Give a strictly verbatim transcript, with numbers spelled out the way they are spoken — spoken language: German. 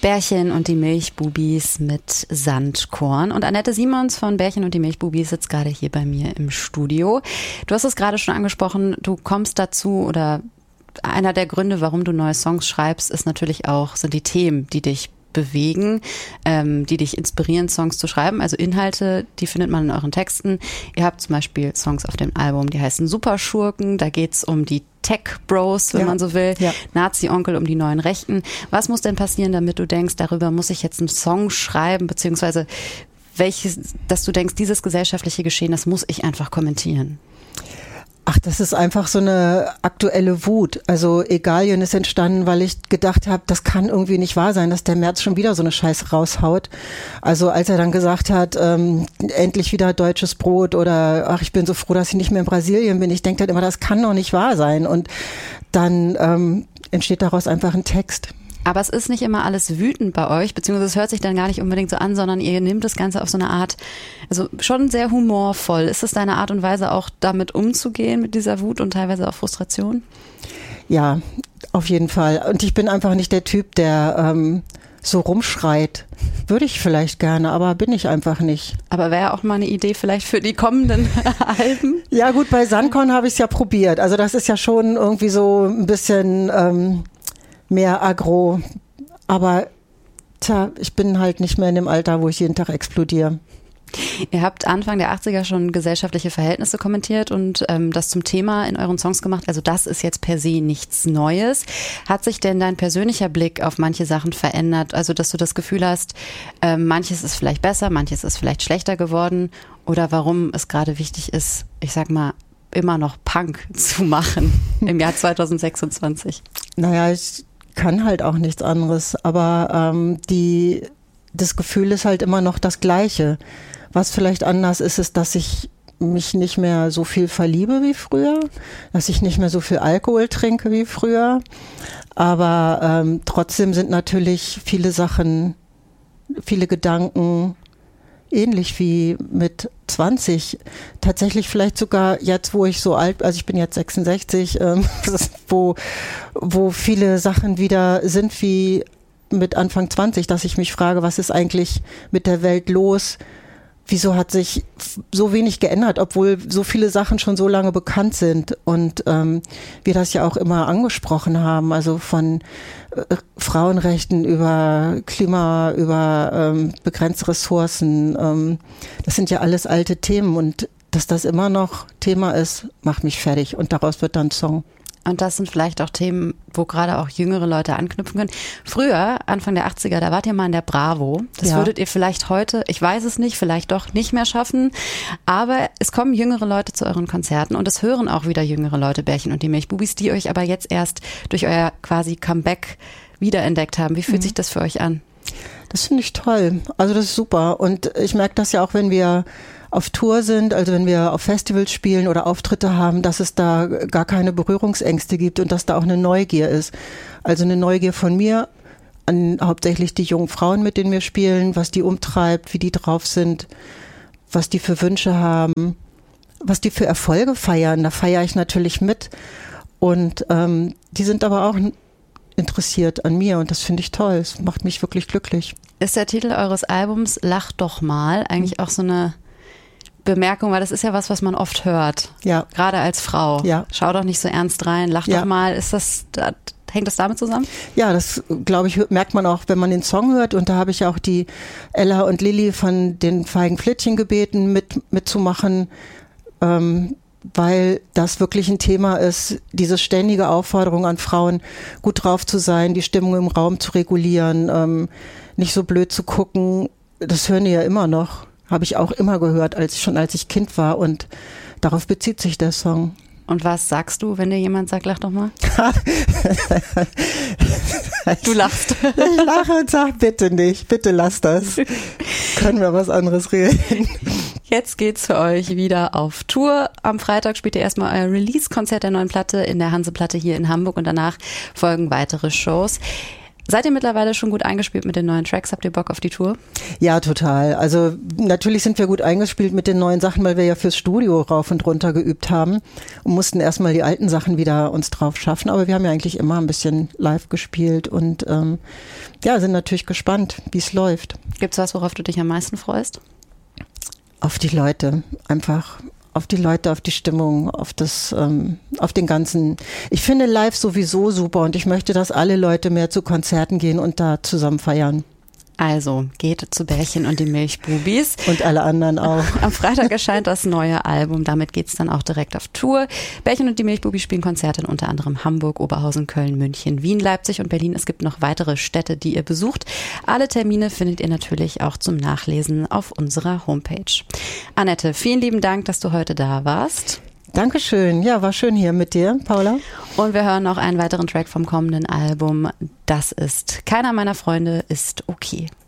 Bärchen und die Milchbubis mit Sandkorn. Und Annette Simons von Bärchen und die Milchbubis sitzt gerade hier bei mir im Studio. Du hast es gerade schon angesprochen, du kommst dazu oder einer der Gründe, warum du neue Songs schreibst, ist natürlich auch, sind die Themen, die dich bewegen, ähm, die dich inspirieren, Songs zu schreiben. Also Inhalte, die findet man in euren Texten. Ihr habt zum Beispiel Songs auf dem Album, die heißen Superschurken. Da geht's um die Tech-Bros, wenn ja. man so will. Ja. Nazi-Onkel, um die neuen Rechten. Was muss denn passieren, damit du denkst, darüber muss ich jetzt einen Song schreiben, beziehungsweise welches, dass du denkst, dieses gesellschaftliche Geschehen, das muss ich einfach kommentieren? Ach, das ist einfach so eine aktuelle Wut. Also Egalien ist entstanden, weil ich gedacht habe, das kann irgendwie nicht wahr sein, dass der Merz schon wieder so eine Scheiße raushaut. Also als er dann gesagt hat, ähm, endlich wieder deutsches Brot oder ach, ich bin so froh, dass ich nicht mehr in Brasilien bin. Ich denke dann immer, das kann doch nicht wahr sein. Und dann ähm, entsteht daraus einfach ein Text. Aber es ist nicht immer alles wütend bei euch, beziehungsweise es hört sich dann gar nicht unbedingt so an, sondern ihr nehmt das Ganze auf so eine Art, also schon sehr humorvoll. Ist es deine Art und Weise auch damit umzugehen, mit dieser Wut und teilweise auch Frustration? Ja, auf jeden Fall. Und ich bin einfach nicht der Typ, der ähm, so rumschreit. Würde ich vielleicht gerne, aber bin ich einfach nicht. Aber wäre auch mal eine Idee vielleicht für die kommenden Alben? Ja gut, bei Sandkorn habe ich es ja probiert. Also das ist ja schon irgendwie so ein bisschen ähm, mehr aggro. Aber tja, ich bin halt nicht mehr in dem Alter, wo ich jeden Tag explodiere. Ihr habt Anfang der achtziger schon gesellschaftliche Verhältnisse kommentiert und ähm, das zum Thema in euren Songs gemacht. Also das ist jetzt per se nichts Neues. Hat sich denn dein persönlicher Blick auf manche Sachen verändert? Also dass du das Gefühl hast, äh, manches ist vielleicht besser, manches ist vielleicht schlechter geworden? Oder warum es gerade wichtig ist, ich sag mal, immer noch Punk zu machen im Jahr zweitausendsechsundzwanzig? Naja, ich kann halt auch nichts anderes. Aber ähm, die, das Gefühl ist halt immer noch das Gleiche. Was vielleicht anders ist, ist, dass ich mich nicht mehr so viel verliebe wie früher, dass ich nicht mehr so viel Alkohol trinke wie früher. Aber ähm, trotzdem sind natürlich viele Sachen, viele Gedanken ähnlich wie mit zwanzig. Tatsächlich vielleicht sogar jetzt, wo ich so alt, also ich bin jetzt sechsundsechzig, ähm, wo, wo viele Sachen wieder sind wie mit Anfang zwanzig, dass ich mich frage, was ist eigentlich mit der Welt los? Wieso hat sich so wenig geändert, obwohl so viele Sachen schon so lange bekannt sind und ähm, wir das ja auch immer angesprochen haben, also von äh, Frauenrechten über Klima, über ähm, begrenzte Ressourcen. Ähm, das sind ja alles alte Themen und dass das immer noch Thema ist, macht mich fertig und daraus wird dann Song. Und das sind vielleicht auch Themen, wo gerade auch jüngere Leute anknüpfen können. Früher, Anfang der achtziger, da wart ihr mal in der Bravo. Das ja. würdet ihr vielleicht heute, ich weiß es nicht, vielleicht doch nicht mehr schaffen. Aber es kommen jüngere Leute zu euren Konzerten und es hören auch wieder jüngere Leute, Bärchen und die Milchbubis, die euch aber jetzt erst durch euer quasi Comeback wiederentdeckt haben. Wie fühlt mhm. sich das für euch an? Das finde ich toll. Also das ist super. Und ich merke das ja auch, wenn wir auf Tour sind, also wenn wir auf Festivals spielen oder Auftritte haben, dass es da gar keine Berührungsängste gibt und dass da auch eine Neugier ist. Also eine Neugier von mir an hauptsächlich die jungen Frauen, mit denen wir spielen, was die umtreibt, wie die drauf sind, was die für Wünsche haben, was die für Erfolge feiern. Da feiere ich natürlich mit. Und ähm, die sind aber auch interessiert an mir und das finde ich toll. Es macht mich wirklich glücklich. Ist der Titel eures Albums Lach doch mal eigentlich auch so eine Bemerkung, weil das ist ja was, was man oft hört. Ja. Gerade als Frau. Ja. Schau doch nicht so ernst rein, lach ja. doch mal. Ist das, hängt das damit zusammen? Ja, das glaube ich, merkt man auch, wenn man den Song hört. Und da habe ich ja auch die Ella und Lilly von den Feigen Flittchen gebeten, mit, mitzumachen, ähm, weil das wirklich ein Thema ist, diese ständige Aufforderung an Frauen, gut drauf zu sein, die Stimmung im Raum zu regulieren, ähm, nicht so blöd zu gucken. Das hören die ja immer noch. Habe ich auch immer gehört, als schon als ich Kind war und darauf bezieht sich der Song. Und was sagst du, wenn dir jemand sagt, lach doch mal? Du lachst. Ich lache und sage, bitte nicht, bitte lass das. Können wir was anderes reden? Jetzt geht's für euch wieder auf Tour. Am Freitag spielt ihr erstmal euer Release-Konzert der neuen Platte in der Hanse-Platte hier in Hamburg und danach folgen weitere Shows. Seid ihr mittlerweile schon gut eingespielt mit den neuen Tracks? Habt ihr Bock auf die Tour? Ja, total. Also natürlich sind wir gut eingespielt mit den neuen Sachen, weil wir ja fürs Studio rauf und runter geübt haben und mussten erstmal die alten Sachen wieder uns drauf schaffen. Aber wir haben ja eigentlich immer ein bisschen live gespielt und ähm, ja, sind natürlich gespannt, wie es läuft. Gibt's was, worauf du dich am meisten freust? Auf die Leute, einfach auf die Leute, auf die Stimmung, auf das, ähm, auf den ganzen. Ich finde live sowieso super und ich möchte, dass alle Leute mehr zu Konzerten gehen und da zusammen feiern. Also geht zu Bärchen und die Milchbubis. Und alle anderen auch. Am Freitag erscheint das neue Album. Damit geht's dann auch direkt auf Tour. Bärchen und die Milchbubis spielen Konzerte in unter anderem Hamburg, Oberhausen, Köln, München, Wien, Leipzig und Berlin. Es gibt noch weitere Städte, die ihr besucht. Alle Termine findet ihr natürlich auch zum Nachlesen auf unserer Homepage. Annette, vielen lieben Dank, dass du heute da warst. Dankeschön. Ja, war schön hier mit dir, Paula. Und wir hören noch einen weiteren Track vom kommenden Album. Das ist Keiner meiner Freunde ist okay.